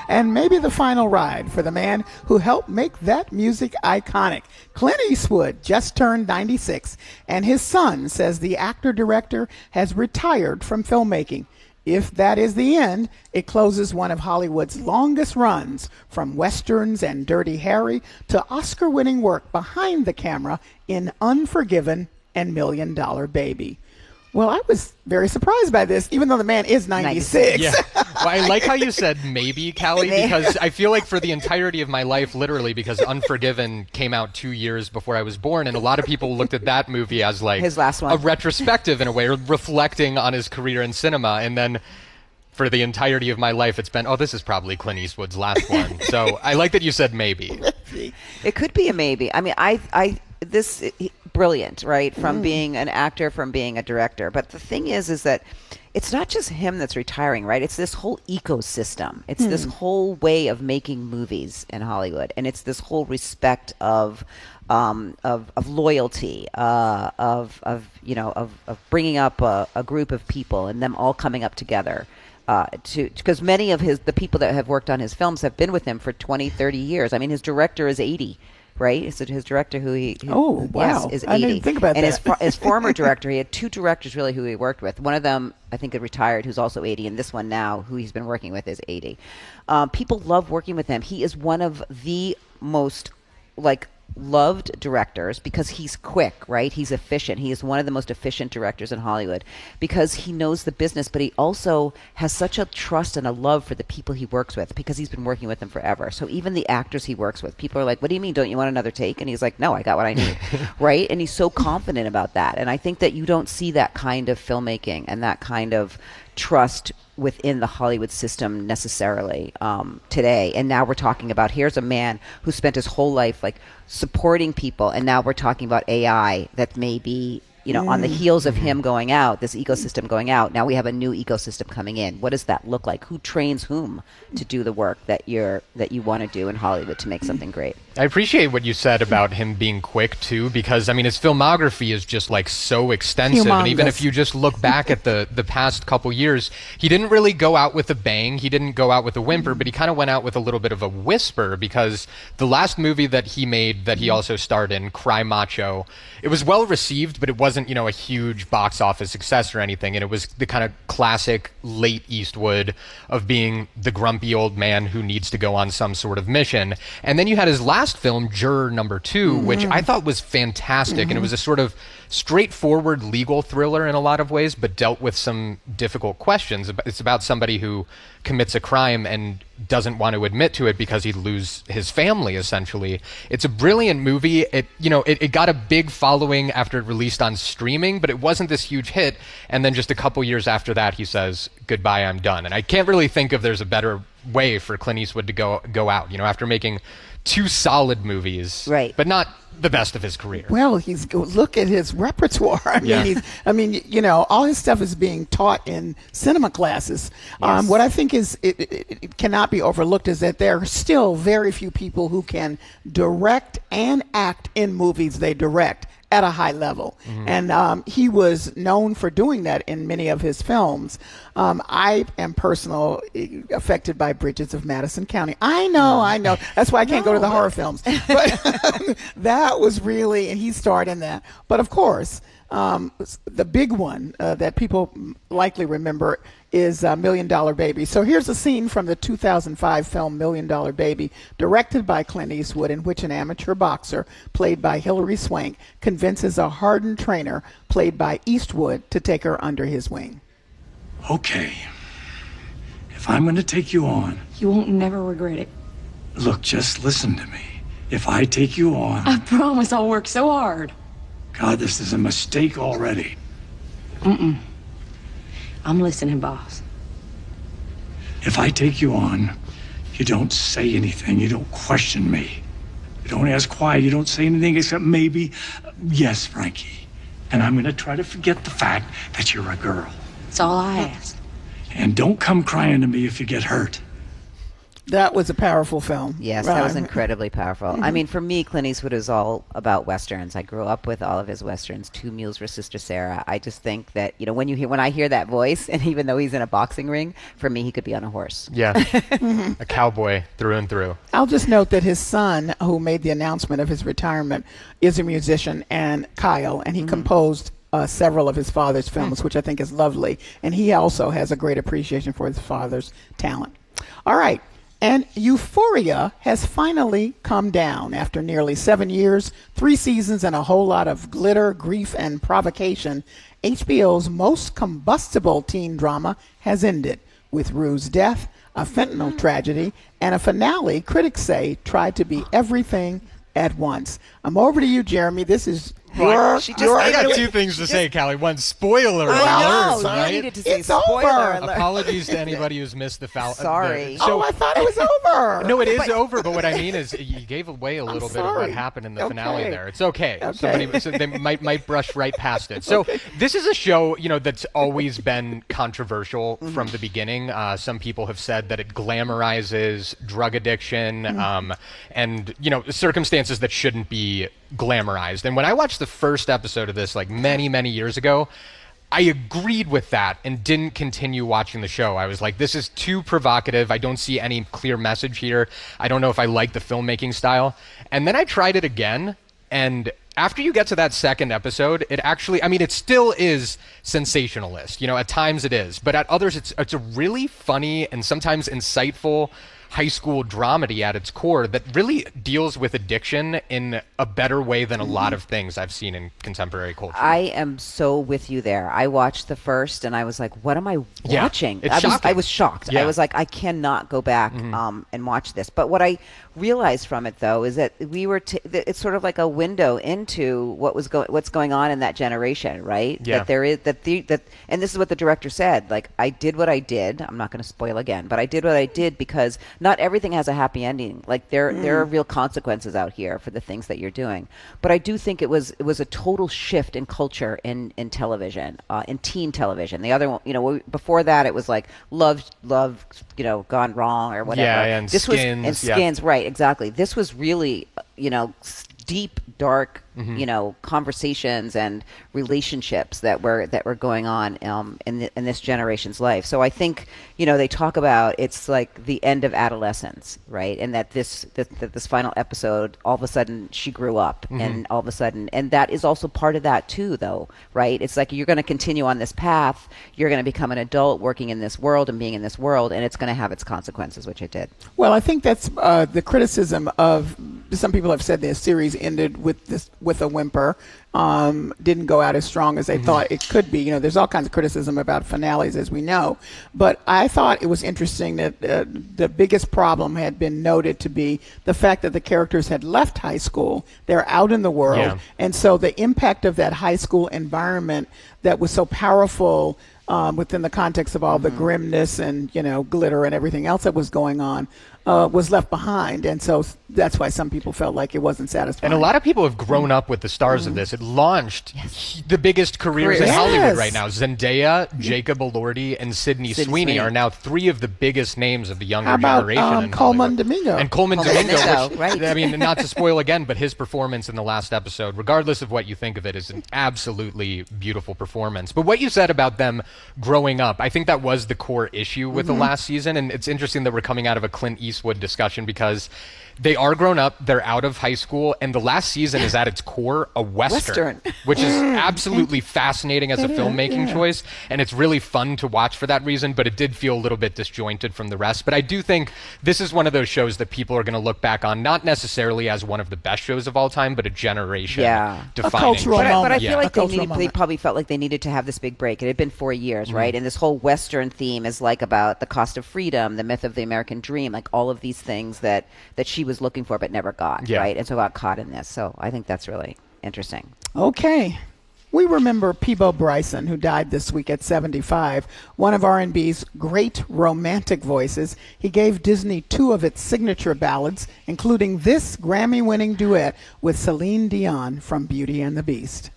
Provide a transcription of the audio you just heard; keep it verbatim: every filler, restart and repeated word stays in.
and maybe the final ride for the man who helped make that music iconic. Clint Eastwood just turned ninety-six, and his son says the actor-director has retired from filmmaking. If that is the end, it closes one of Hollywood's longest runs, from westerns and Dirty Harry to Oscar-winning work behind the camera in Unforgiven and Million Dollar Baby. Well, I was very surprised by this, even though the man is ninety-six. Yeah. Well, I like how you said maybe, Callie, because I feel like for the entirety of my life, literally, because Unforgiven came out two years before I was born, and a lot of people looked at that movie as like his last one. A retrospective in a way, or reflecting on his career in cinema. And then for the entirety of my life, it's been, oh, this is probably Clint Eastwood's last one. So I like that you said maybe. It could be a maybe. I mean, I, I, this, he, brilliant, right? From Mm. being an actor, from being a director. But the thing is, is that it's not just him that's retiring, right? It's this whole ecosystem. It's Hmm. this whole way of making movies in Hollywood, and it's this whole respect of, um, of, of loyalty, uh, of, of you know, of, of bringing up a, a group of people and them all coming up together. Uh, to because many of his the people that have worked on his films have been with him for twenty, thirty years. I mean, his director is eighty. Right, is it his director who he? Who, Oh, wow. yes, is eighty. I didn't think about and that. his fo- his former director, he had two directors really who he worked with. One of them, I think, had retired, who's also eighty, and this one now, who he's been working with, is eighty. Um, people love working with him. He is one of the most like loved directors because he's quick, right? He's efficient. He is one of the most efficient directors in Hollywood because he knows the business, but he also has such a trust and a love for the people he works with because he's been working with them forever. So even the actors he works with, people are like, what do you mean? Don't you want another take? And he's like, no, I got what I need. Right? And he's so confident about that. And I think that you don't see that kind of filmmaking and that kind of trust within the Hollywood system necessarily um, today. And now we're talking about, here's a man who spent his whole life like supporting people, and now we're talking about A I that may be, you know, mm. on the heels of him going out, this ecosystem going out. Now we have a new ecosystem coming in. What does that look like? Who trains whom to do the work that you're that you want to do in Hollywood to make something great? I appreciate what you said about him being quick too, because I mean his filmography is just like so extensive. Humongous. And even if you just look back at the the past couple years, he didn't really go out with a bang. He didn't go out with a whimper, but he kind of went out with a little bit of a whisper, because the last movie that he made that he also starred in, Cry Macho, it was well received, but it wasn't, you know, a huge box office success or anything. And it was the kind of classic late Eastwood of being the grumpy old man who needs to go on some sort of mission. And then you had his last film, Juror Number Two, mm-hmm. which I thought was fantastic. Mm-hmm. And it was a sort of straightforward legal thriller in a lot of ways, but dealt with some difficult questions. It's about somebody who commits a crime and doesn't want to admit to it because he'd lose his family, essentially. It's a brilliant movie. It, you know, it, it got a big following after it released on streaming, but it wasn't this huge hit. And then just a couple years after that, he says, goodbye, I'm done. And I can't really think if there's a better way for Clint Eastwood to go go out, you know, after making two solid movies, right, but not the best of his career. Well, he's look at his repertoire. I mean, Yeah. he's, I mean, you know, all his stuff is being taught in cinema classes. Um, Yes. what I think is it, it, it cannot be overlooked is that there are still very few people who can direct and act in movies they direct at a high level. Mm-hmm. And um, he was known for doing that in many of his films. Um, I am personally affected by Bridges of Madison County. I know, I know. That's why I can't go to the horror films. But that was really, and he starred in that. But of course, um, the big one uh, that people likely remember is uh, Million Dollar Baby. So here's a scene from the two thousand five film Million Dollar Baby, directed by Clint Eastwood, in which an amateur boxer, played by Hilary Swank, convinces a hardened trainer, played by Eastwood, to take her under his wing. Okay. If I'm going to take you on, You won't never regret it. look, just listen to me. If I take you on, I promise I'll work so hard. God, this is a mistake already. Mm-mm. I'm listening, boss. If I take you on, you don't say anything. You don't question me. You don't ask why. You don't say anything except maybe, uh, yes, Frankie. And I'm going to try to forget the fact that you're a girl. That's all I ask. And don't come crying to me if you get hurt. That was a powerful film. Yes, Right. that was incredibly powerful. Mm-hmm. I mean, for me, Clint Eastwood is all about westerns. I grew up with all of his westerns. Two Mules for Sister Sarah. I just think that, you know, when you hear when I hear that voice, and even though he's in a boxing ring, for me, he could be on a horse. Yeah, a cowboy through and through. I'll just note that his son, who made the announcement of his retirement, is a musician, and Kyle, and he Mm-hmm. composed uh, several of his father's films, which I think is lovely. And he also has a great appreciation for his father's talent. All right. And Euphoria has finally come down after nearly seven years, three seasons, and a whole lot of glitter, grief, and provocation. H B O's most combustible teen drama has ended with Rue's death, a fentanyl tragedy, and a finale critics say tried to be everything at once. I'm over to you, Jeremy. This is your, She just your I got Anyway, two things to say, Callie. One, spoiler I alert, know. right? You needed to say It's spoiler over. alert. Apologies to anybody who's missed the foul. Sorry. The, Oh, so, I thought it was over. no, it is over, but what I mean is you gave away a little bit of what sorry. happened in the Okay. finale there. It's okay. Okay. Somebody, so they might might brush right past it. So this is a show, you know, that's always been controversial Mm-hmm. from the beginning. Uh, some people have said that it glamorizes drug addiction Mm-hmm. um, and, you know, circumstances that shouldn't be glamorized. And when I watched the first episode of this, like many, many years ago, I agreed with that and didn't continue watching the show. I was like, this is too provocative. I don't see any clear message here. I don't know if I like the filmmaking style. And then I tried it again, and after you get to that second episode, it actually, I mean, it still is sensationalist. You know, at times it is, but at others, it's it's a really funny and sometimes insightful high school dramedy at its core that really deals with addiction in a better way than a lot of things I've seen in contemporary culture. I am so with you there. I watched the first and I was like, what am I Yeah, watching? it's I was shocking. I was shocked. Yeah. I was like, I cannot go back um, and watch this. But what I realized from it though is that we were t- that it's sort of like a window into what was going what's going on in that generation, right? Yeah. That there is that the that and this is what the director said, like I did what I did. I'm not going to spoil again, but I did what I did because not everything has a happy ending. Like there there are real consequences out here for the things that you're doing. But I do think it was it was a total shift in culture in in television, uh, in teen television. The other one, you know, before that it was like love love, you know, gone wrong or whatever. Yeah, and this Skins, was and yeah. Skins, right? Exactly. This was really, you know, s- deep, dark, Mm-hmm. you know, conversations and relationships that were that were going on um, in the, in this generation's life. So I think, you know, they talk about it's like the end of adolescence, right? And that this that, that this final episode, all of a sudden she grew up, Mm-hmm. and all of a sudden, and that is also part of that too, though, right? It's like you're going to continue on this path. You're going to become an adult, working in this world and being in this world, and it's going to have its consequences, which it did. Well, I think that's uh, the criticism of some people have said the series ended with this with a whimper, um, didn't go out as strong as they Mm-hmm. thought it could be. You know, there's all kinds of criticism about finales, as we know. But I thought it was interesting that uh, the biggest problem had been noted to be the fact that the characters had left high school. They're out in the world. Yeah. And so the impact of that high school environment that was so powerful um, within the context of all the grimness and, you know, glitter and everything else that was going on uh, was left behind. And so s- that's why some people felt like it wasn't satisfying. And a lot of people have grown up with the stars of this. It launched he- the biggest careers in Yes. Hollywood right now. Zendaya, Jacob Elordi, and Sydney, Sydney Sweeney, Sweeney. are now three of the biggest names of the younger How about, generation. um, in Coleman Hollywood. Domingo? And Coleman Coleman Domingo, Domingo, which, right. I mean, not to spoil again, but his performance in the last episode, regardless of what you think of it, is an absolutely beautiful performance. But what you said about them growing up, I think that was the core issue with Mm-hmm. the last season. And it's interesting that we're coming out of a Clint Eastwood discussion because they are grown up, they're out of high school, and the last season is at its core a Western, Western. which is absolutely fascinating as a It is, filmmaking yeah. choice, and it's really fun to watch for that reason, but it did feel a little bit disjointed from the rest. But I do think this is one of those shows that people are going to look back on, not necessarily as one of the best shows of all time, but a generation Yeah. defining. cultural show. But I, but I moment. feel Yeah. like A they cultural needed, they moment. probably felt like they needed to have this big break. It had been four years, Mm-hmm. right? And this whole Western theme is like about the cost of freedom, the myth of the American dream, like all of these things that, that she was looking for but never got, Yeah. right? And so got caught in this. So I think that's really interesting. Okay. We remember Peebo Bryson, who died this week at seventy-five, one of R and B's great romantic voices. He gave Disney two of its signature ballads, including this Grammy-winning duet with Celine Dion from Beauty and the Beast.